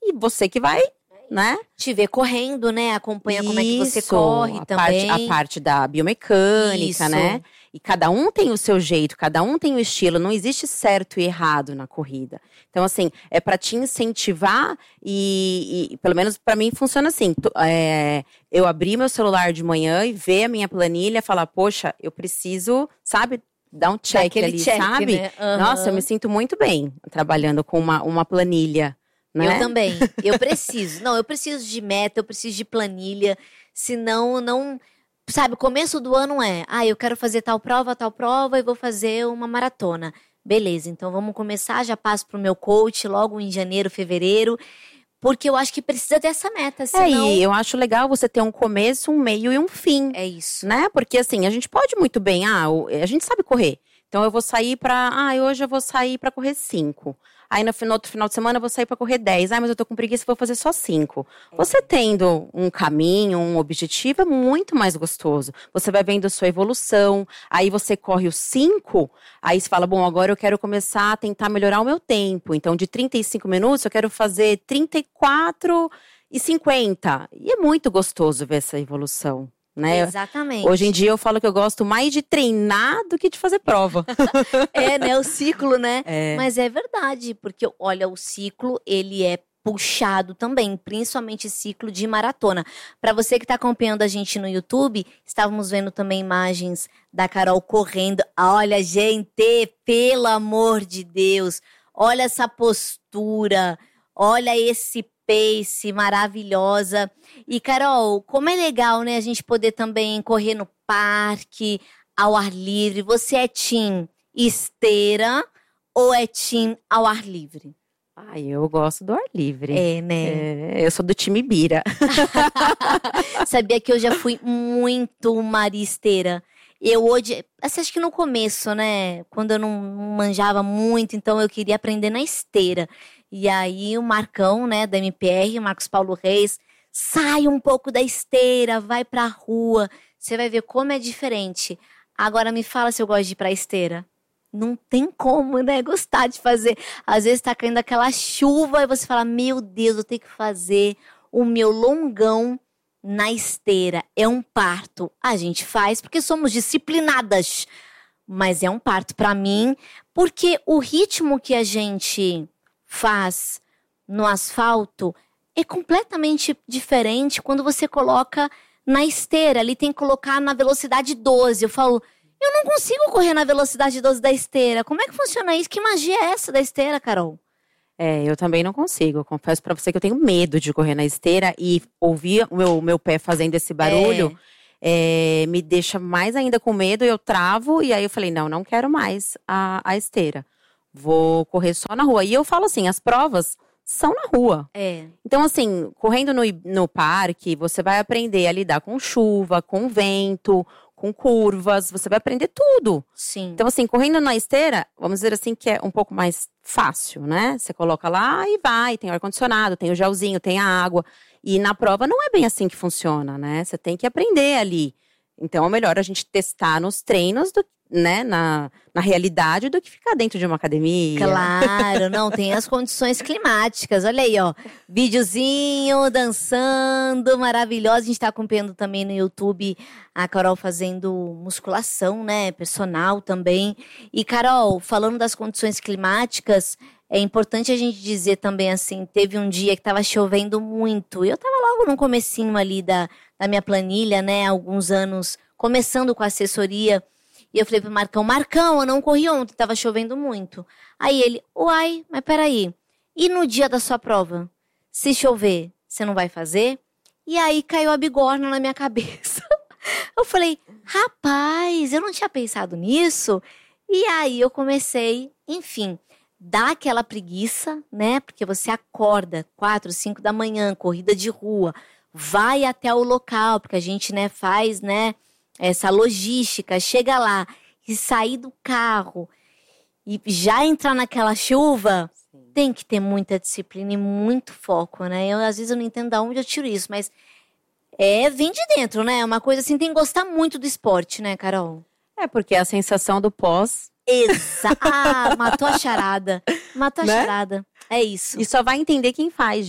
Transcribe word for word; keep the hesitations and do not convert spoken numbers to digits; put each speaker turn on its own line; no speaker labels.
e você que vai, né?
Te ver correndo, né? Acompanha como é que você
Isso,
corre
a
também.
Parte, a parte da biomecânica,
Isso.
né? E cada um tem o seu jeito, cada um tem o estilo. Não existe certo e errado na corrida. Então, assim, é para te incentivar e, e, pelo menos para mim, funciona assim. Tu- é, eu abrir meu celular de manhã e ver a minha planilha, falar, poxa, eu preciso, sabe, dar um check
Daquele
ali,
check,
sabe?
né? Aham.
Nossa, eu me sinto muito bem trabalhando com uma, uma planilha, né?
Eu também. Eu preciso. Não, eu preciso de meta, eu preciso de planilha. Senão, não… Sabe, começo do ano é… Ah, eu quero fazer tal prova, tal prova e vou fazer uma maratona. Beleza, então vamos começar. Já passo pro meu coach logo em janeiro, fevereiro. Porque eu acho que precisa dessa meta, senão…
É, e eu acho legal você ter um começo, um meio e um fim.
É isso.
Né? Porque assim, a gente pode muito bem, ah, o- a gente sabe correr. Então eu vou sair pra, ah, hoje eu vou sair pra correr cinco. Aí no, fin- no outro final de semana eu vou sair pra correr dez. Ah, mas eu tô com preguiça, vou fazer só cinco. Você tendo um caminho, um objetivo, é muito mais gostoso. Você vai vendo a sua evolução, aí você corre os cinco, aí você fala, bom, agora eu quero começar a tentar melhorar o meu tempo. Então de trinta e cinco minutos eu quero fazer trinta e quatro e cinquenta. E é muito gostoso ver essa evolução. Né?
Exatamente.
Hoje em dia eu falo que eu gosto mais de treinar do que de fazer prova.
É, né? O ciclo, né?
É.
Mas é verdade, porque, olha, o ciclo, ele é puxado também, principalmente ciclo de maratona. Para você que está acompanhando a gente no YouTube, estávamos vendo também imagens da Carol correndo. Olha, gente, pelo amor de Deus, olha essa postura, olha esse pace maravilhosa. E, Carol, como é legal, né, a gente poder também correr no parque, ao ar livre. Você é team esteira ou é team ao ar livre?
Ai, eu gosto do ar livre.
É, né?
É, eu sou do time Bira.
Sabia que eu já fui muito maristeira. Eu hoje, assim, acho que no começo, né? Quando eu não manjava muito, então eu queria aprender na esteira. E aí o Marcão, né, da M P R, Marcos Paulo Reis, sai um pouco da esteira, vai pra rua. Você vai ver como é diferente. Agora me fala se eu gosto de ir pra esteira. Não tem como, né, gostar de fazer. Às vezes tá caindo aquela chuva e você fala, meu Deus, eu tenho que fazer o meu longão na esteira. É um parto. A gente faz porque somos disciplinadas. Mas é um parto pra mim, porque o ritmo que a gente faz no asfalto é completamente diferente quando você coloca na esteira. Ali tem que colocar na velocidade doze. Eu falo, eu não consigo correr na velocidade doze da esteira. Como é que funciona isso? Que magia é essa da esteira, Carol?
É, eu também não consigo. Eu confesso pra você que eu tenho medo de correr na esteira e ouvir o meu, meu pé fazendo esse barulho é, me deixa mais ainda com medo. Eu travo e aí eu falei, não, não quero mais a, a esteira. Vou correr só na rua. E eu falo assim, as provas são na rua.
É.
Então, assim, correndo no, no parque, você vai aprender a lidar com chuva, com vento, com curvas, você vai aprender tudo.
Sim.
Então, assim, correndo na esteira, vamos dizer assim, que é um pouco mais fácil, né? Você coloca lá e vai, tem ar-condicionado, tem o gelzinho, tem a água. E na prova não é bem assim que funciona, né? Você tem que aprender ali. Então, é melhor a gente testar nos treinos, do, né, na, na realidade, do que ficar dentro de uma academia.
Claro, não, tem as condições climáticas. Olha aí, ó. Videozinho, dançando, maravilhosa. A gente tá acompanhando também no YouTube a Carol fazendo musculação, né? Personal também. E, Carol, falando das condições climáticas, é importante a gente dizer também assim, teve um dia que tava chovendo muito. Eu tava logo no comecinho ali da, da minha planilha, né? Alguns anos, começando com a assessoria. E eu falei pro Marcão, Marcão, eu não corri ontem, tava chovendo muito. Aí ele, uai, mas peraí, e no dia da sua prova? Se chover, você não vai fazer? E aí caiu a bigorna na minha cabeça. Eu falei, rapaz, eu não tinha pensado nisso. E aí eu comecei, enfim, dá aquela preguiça, né? Porque você acorda quatro, cinco da manhã, corrida de rua, vai até o local, porque a gente, né, faz, né, essa logística, chega lá e sair do carro e já entrar naquela chuva, sim, tem que ter muita disciplina e muito foco, né? Eu, às vezes eu não entendo de onde eu tiro isso, mas é, vem de dentro, né? É uma coisa assim, tem que gostar muito do esporte, né, Carol?
É, porque a sensação do pós…
Exato! Ah, matou a charada. Matou a
Né?
charada. É isso.
E só vai entender quem faz,